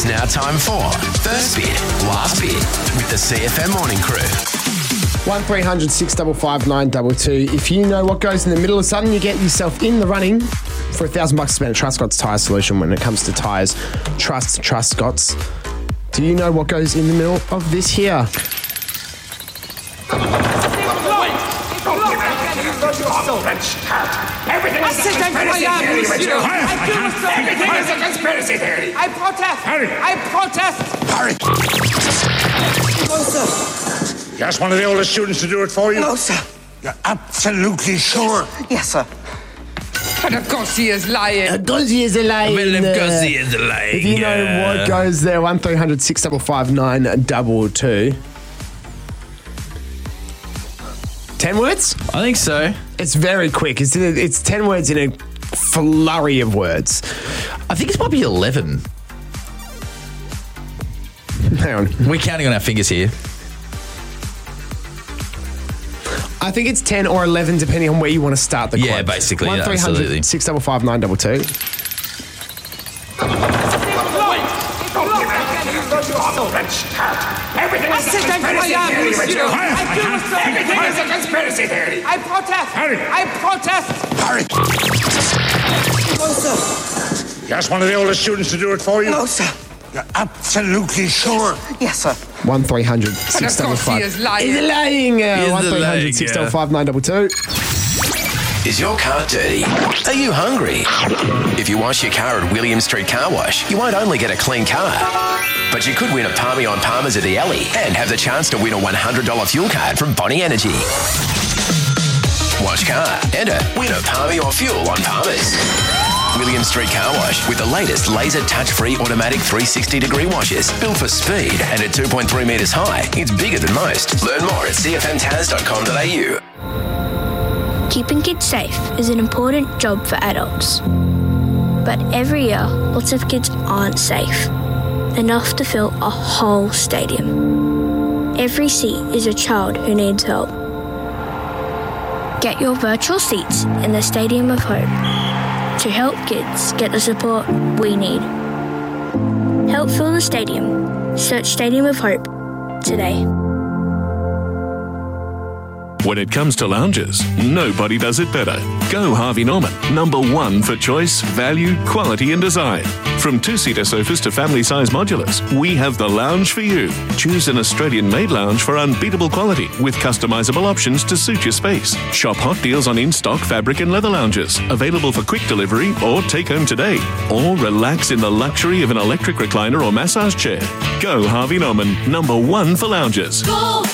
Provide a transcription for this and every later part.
It's now time for First Bid, Last Bid with the CFM Morning Crew. 1300 655 922. If you know what goes in the middle of something, you get yourself in the running for $1,000 to spend at Truscott's Tyre Solution. When it comes to tyres, trust Truscott's. Do you know what goes in the middle of this here? Everything is a conspiracy theory. I protest. Harry. I protest. Harry. No, sir. You asked one of the older students to do it for you? No, sir. You're absolutely sure? Yes, sir. And of course he is lying. Because he is a lying. If you know what goes there, 1300 655 922. 10 words? I think so. It's very quick. It's 10 words in a flurry of words. I think it might be 11. Hang on. We're counting on our fingers here. I think it's 10 or 11 depending on where you want to start the clock. Yeah, basically. 1300 655 922. Everything is a conspiracy theory. I protest. Harry. I protest. Harry. No, sir. You asked one of the older students to do it for you? No, sir. You're absolutely sure? Yes, sir. 1300 And of course 655. he is lying. He's lying. He's 1300 lying, 655 922. Is your car dirty? Are you hungry? If you wash your car at William Street Car Wash, you won't only get a clean car, but you could win a Palmy on Palmers at the Alley and have the chance to win a $100 fuel card from Bonnie Energy. Wash car, enter, win a Palmy or fuel on Palmers. William Street Car Wash with the latest laser touch-free automatic 360-degree washes. Built for speed and at 2.3 metres high, it's bigger than most. Learn more at cfmtaz.com.au. Keeping kids safe is an important job for adults. But every year, lots of kids aren't safe. Enough to fill a whole stadium. Every seat is a child who needs help. Get your virtual seats in the Stadium of Hope to help kids get the support we need. Help fill the stadium. Search Stadium of Hope today. When it comes to lounges, nobody does it better. Go Harvey Norman, #1 for choice, value, quality and design. From two-seater sofas to family-size modulars, we have the lounge for you. Choose an Australian-made lounge for unbeatable quality with customizable options to suit your space. Shop hot deals on in-stock fabric and leather lounges, available for quick delivery or take home today. Or relax in the luxury of an electric recliner or massage chair. Go Harvey Norman, #1 for lounges.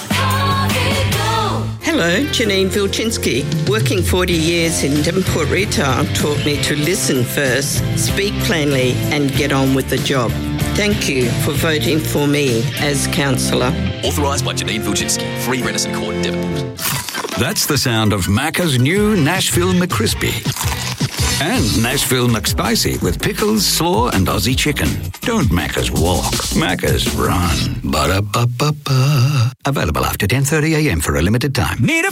Hello, Janine Vilchinsky. Working 40 years in Devonport retail taught me to listen first, speak plainly and get on with the job. Thank you for voting for me as councillor. Authorised by Janine Vilchinsky, 3 Renison Court, Devonport. That's the sound of Macca's new Nashville McCrispy. And Nashville McSpicy with pickles, slaw and Aussie chicken. Don't Macca's walk, Macca's run. Ba-da-ba-ba-ba. Available after 10:30 a.m. for a limited time. Need a